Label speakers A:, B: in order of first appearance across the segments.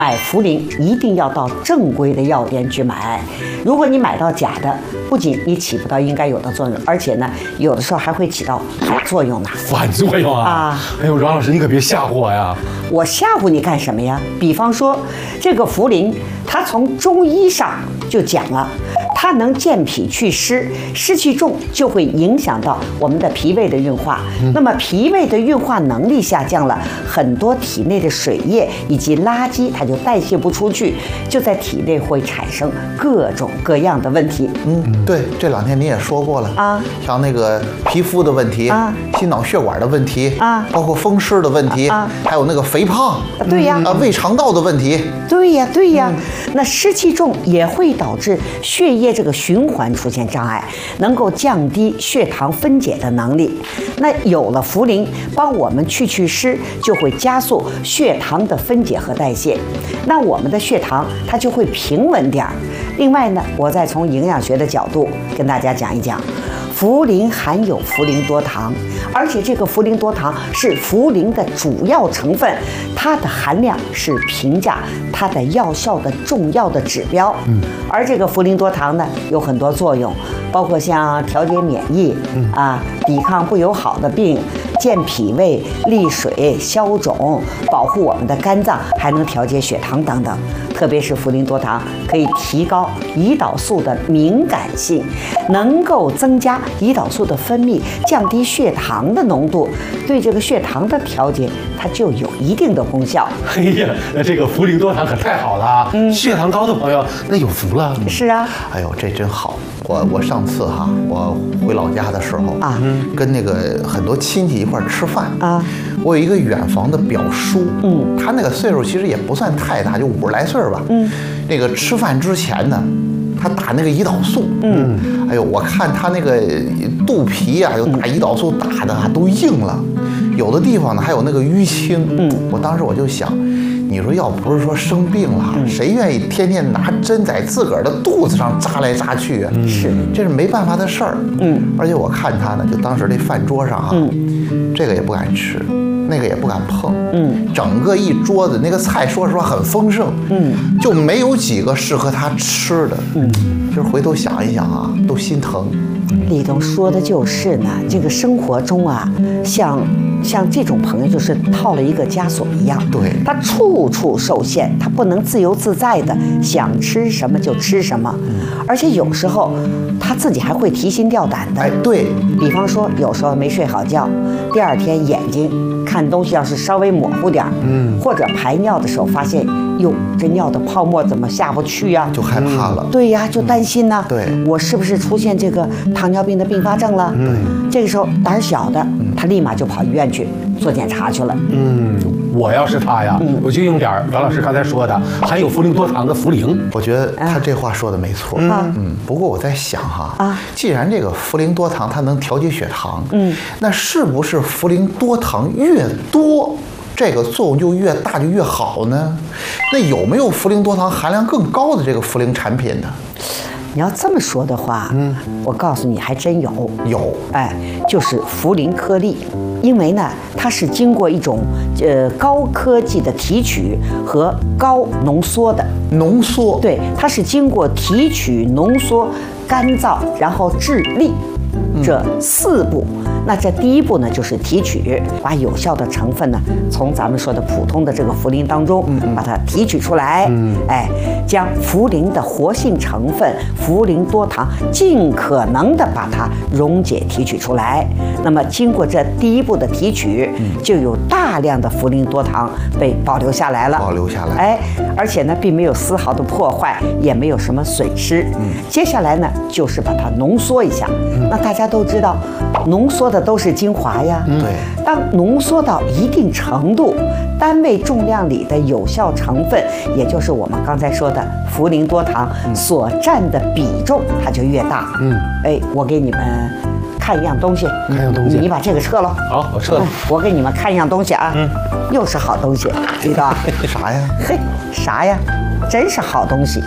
A: 买茯苓一定要到正规的药店去买，如果你买到假的，不仅你起不到应该有的作用，而且呢，有的时候还会起到反作用呢。
B: 反作用啊！哎呦，阮老师，你可别吓唬我呀！
A: 我吓唬你干什么呀？比方说，这个茯苓，它从中医上就讲了。它能健脾祛湿，湿气重就会影响到我们的脾胃的运化。那么脾胃的运化能力下降了，很多体内的水液以及垃圾它就代谢不出去，就在体内会产生各种各样的问题。
C: 对，这2天你也说过了
A: 啊，
C: 像那个皮肤的问题
A: 啊，
C: 心脑血管的问题
A: 啊，
C: 包括风湿的问题
A: 啊，
C: 还有那个肥胖，
A: 对呀，
C: 胃肠道的问题，
A: 对呀，对呀。那湿气重也会导致血液这个循环出现障碍，能够降低血糖分解的能力。那有了茯苓帮我们祛湿，就会加速血糖的分解和代谢，那我们的血糖它就会平稳点儿。另外呢，我再从营养学的角度跟大家讲一讲。茯苓含有茯苓多糖，而且这个茯苓多糖是茯苓的主要成分，它的含量是评价它的药效的重要的指标。而这个茯苓多糖呢，有很多作用，包括像调节免疫抵抗不友好的病，健脾胃、利水、消肿，保护我们的肝脏，还能调节血糖等等。特别是茯苓多糖可以提高胰岛素的敏感性，能够增加胰岛素的分泌，降低血糖的浓度，对这个血糖的调节它就有一定的功效。
B: 哎呀，那这个茯苓多糖可太好了啊！血糖高的朋友那有福了。
A: 是啊，
C: 哎呦，这真好。我上次我回老家的时候跟那个很多亲戚一块吃饭我有一个远房的表叔，他那个岁数其实也不算太大，就50来岁吧。那个吃饭之前呢，他打那个胰岛素，哎呦，我看他那个肚皮啊，就打胰岛素打的都硬了，有的地方呢还有那个淤青。我当时我就想，你说要不是说生病了，谁愿意天天拿针在自个儿的肚子上扎来扎去啊？
A: 是，
C: 这是没办法的事儿。而且我看他呢，就当时这饭桌上这个也不敢吃，那个也不敢碰。整个一桌子那个菜，说实话很丰盛。就没有几个适合他吃的。就是回头想一想都心疼。
A: 李东说的就是呢，这个生活中像这种朋友就是套了一个枷锁一样，
C: 对，
A: 他处处受限，他不能自由自在的想吃什么就吃什么，而且有时候他自己还会提心吊胆的。
C: 对，
A: 比方说有时候没睡好觉，第2天眼睛看东西要是稍微模糊点或者排尿的时候发现，哟，这尿的泡沫怎么下不去呀？
C: 就害怕了。
A: 对呀，就担心呢。
C: 对，
A: 我是不是出现这个糖尿病的并发症了？这个时候胆小的他立马就跑医院去做检查去了。
B: 我要是他呀，我就用点阮老师刚才说的含有茯苓多糖的茯苓。
C: 我觉得他这话说的没错。不过我在想既然这个茯苓多糖它能调节血糖，那是不是茯苓多糖越多，这个作用就越大就越好呢？那有没有茯苓多糖含量更高的这个茯苓产品呢？
A: 你要这么说的话，我告诉你还真有，就是茯苓颗粒，因为呢，它是经过一种高科技的提取和高浓缩的
C: 浓缩，
A: 对，它是经过提取、浓缩、干燥，然后制粒这4步。那这第1步呢，就是提取，把有效的成分呢，从咱们说的普通的这个茯苓当中，把它提取出来，将茯苓的活性成分茯苓多糖尽可能的把它溶解提取出来。那么经过这第1步的提取，就有大量的茯苓多糖被保留下来了，而且呢，并没有丝毫的破坏，也没有什么损失。接下来呢，就是把它浓缩一下。那大家都知道，浓缩的都是精华呀。
C: 对，
A: 当浓缩到一定程度，单位重量里的有效成分，也就是我们刚才说的茯苓多糖所占的比重，它就越大。我给你们看一样东西，你把这个撤了。
B: 好，我撤了。
A: 我给你们看一样东西又是好东西，李导。
C: 啥呀？
A: 嘿，啥呀？真是好东西。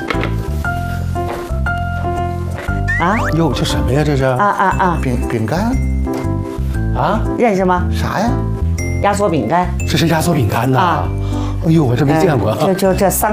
B: 哟，这什么呀？这是
C: 饼干
A: 认识吗？
C: 啥呀？
A: 压缩饼干。
B: 这是压缩饼干呐。 哎呦，我这没见过。
A: 就这3